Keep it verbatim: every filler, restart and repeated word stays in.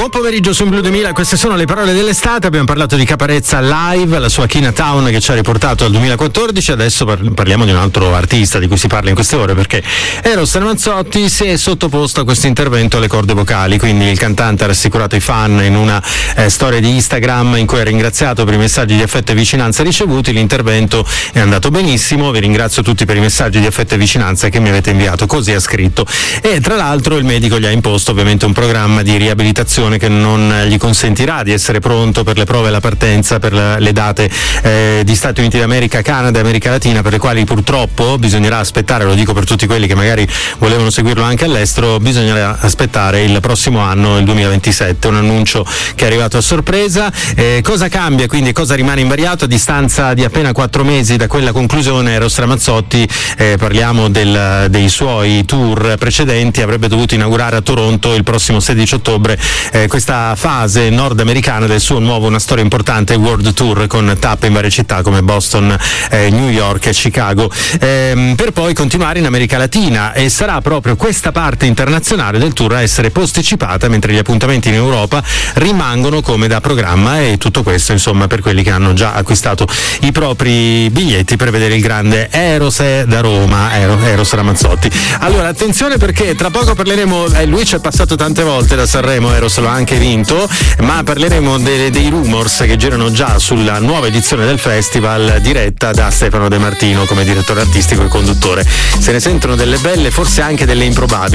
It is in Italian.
Buon pomeriggio su Blu duemila, queste sono le parole dell'estate. Abbiamo parlato di Caparezza live, la sua Chinatown che ci ha riportato al duemilaquattordici. Adesso parliamo di un altro artista di cui si parla in queste ore, perché Eros Ramazzotti si è sottoposto a questo intervento alle corde vocali. Quindi il cantante ha rassicurato i fan in una eh, storia di Instagram in cui ha ringraziato per i messaggi di affetto e vicinanza ricevuti. L'intervento è andato benissimo, vi ringrazio tutti per i messaggi di affetto e vicinanza che mi avete inviato, così ha scritto. E tra l'altro il medico gli ha imposto ovviamente un programma di riabilitazione che non gli consentirà di essere pronto per le prove alla partenza per la, le date eh, di Stati Uniti d'America, Canada e America Latina, per le quali purtroppo bisognerà aspettare, lo dico per tutti quelli che magari volevano seguirlo anche all'estero, bisognerà aspettare il prossimo anno, il duemilaventisette, un annuncio che è arrivato a sorpresa. Eh, cosa cambia quindi, cosa rimane invariato? A distanza di appena quattro mesi da quella conclusione, Eros Ramazzotti, eh, parliamo del, dei suoi tour precedenti, avrebbe dovuto inaugurare a Toronto il prossimo sedici ottobre Eh, questa fase nordamericana del suo nuovo Una storia importante World Tour, con tappe in varie città come Boston, eh, New York e Chicago, ehm, per poi continuare in America Latina, e sarà proprio questa parte internazionale del tour a essere posticipata, mentre gli appuntamenti in Europa rimangono come da programma. E tutto questo insomma per quelli che hanno già acquistato i propri biglietti per vedere il grande Eros da Roma, Eros Ramazzotti. Allora attenzione, perché tra poco parleremo, eh, lui ci è passato tante volte da Sanremo, Eros lo ha anche vinto, ma parleremo de- dei rumors che girano già sulla nuova edizione del festival, diretta da Stefano De Martino come direttore artistico e conduttore. Se ne sentono delle belle, forse anche delle improbabili.